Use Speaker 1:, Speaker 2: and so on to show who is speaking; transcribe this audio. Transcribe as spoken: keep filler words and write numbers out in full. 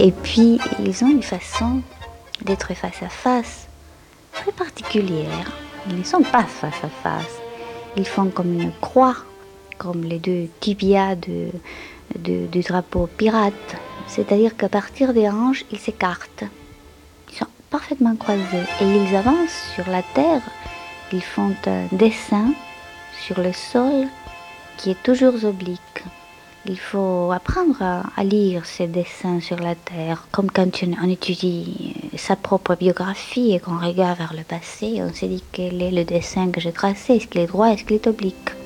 Speaker 1: Et puis, ils ont une façon d'être face à face très particulière. Ils ne sont pas face à face. Ils font comme une croix, comme les deux tibias de, de, du drapeau pirate. C'est-à-dire qu'à partir des hanches, ils s'écartent. Ils sont parfaitement croisés. Et ils avancent sur la terre. Ils font un dessin sur le sol qui est toujours oblique. Il faut apprendre à, à lire ces dessins sur la terre, comme quand on étudie sa propre biographie et qu'on regarde vers le passé, on se dit quel est le dessin que j'ai tracé, est-ce qu'il est droit, est-ce qu'il est oblique.